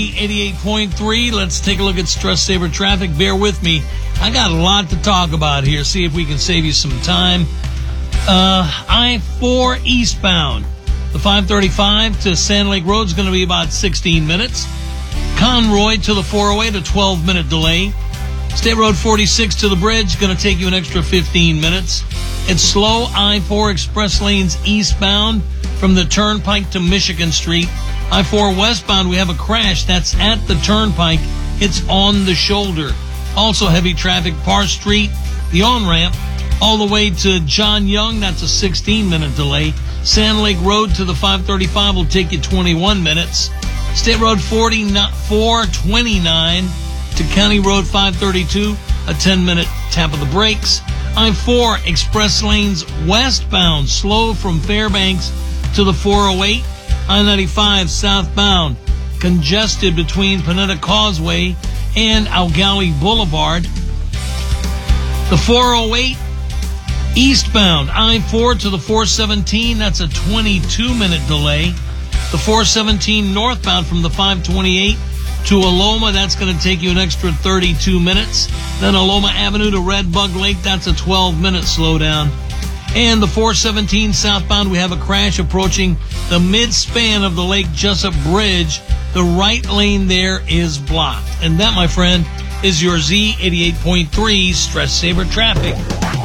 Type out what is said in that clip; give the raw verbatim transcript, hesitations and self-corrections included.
eighty-eight point three. Let's take a look at Stress Saver traffic. Bear with me. I got a lot to talk about here. See if we can save you some time. Uh, I four eastbound. The five thirty-five to Sand Lake Road is going to be about sixteen minutes. Conroy to the four oh eight, a twelve minute delay. State Road forty-six to the bridge, going to take you an extra fifteen minutes. It's slow. I four express lanes eastbound from the Turnpike to Michigan Street. I four westbound, we have a crash. That's at the Turnpike. It's on the shoulder. Also heavy traffic, Parr Street, the on-ramp, all the way to John Young. That's a sixteen minute delay. Sand Lake Road to the five thirty-five will take you twenty-one minutes. State Road forty-four twenty-nine to County Road five thirty-two, a ten minute tap of the brakes. I four express lanes westbound, slow from Fairbanks to the four oh eight. I ninety-five southbound, congested between Panetta Causeway and Algali Boulevard. The four oh eight eastbound, I four to the four seventeen, that's a twenty-two minute delay. The four seventeen northbound from the five twenty-eight to Aloma, that's going to take you an extra thirty-two minutes. Then Aloma Avenue to Red Bug Lake, that's a twelve minute slowdown. And the four seventeen southbound, we have a crash approaching the mid-span of the Lake Jessup Bridge. The right lane there is blocked. And that, my friend, is your Z eighty-eight point three Stress Saver traffic.